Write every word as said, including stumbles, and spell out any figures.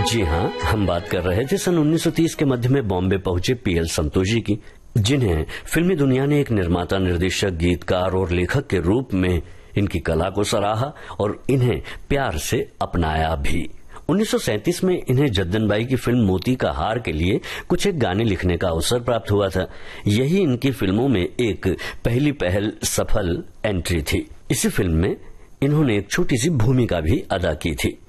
जी हाँ, हम बात कर रहे थे सन उन्नीस सौ तीस के मध्य में बॉम्बे पहुंचे पीएल संतोषी की, जिन्हें फिल्मी दुनिया ने एक निर्माता, निर्देशक, गीतकार और लेखक के रूप में इनकी कला को सराहा और इन्हें प्यार से अपनाया भी। उन्नीस सौ सैंतीस में इन्हें जद्दन बाई की फिल्म मोती का हार के लिए कुछ एक गाने लिखने का अवसर प्राप्त हुआ था। यही इनकी फिल्मों में एक पहली पहल सफल एंट्री थी। इसी फिल्म में इन्होंने एक छोटी सी भूमिका भी अदा की थी।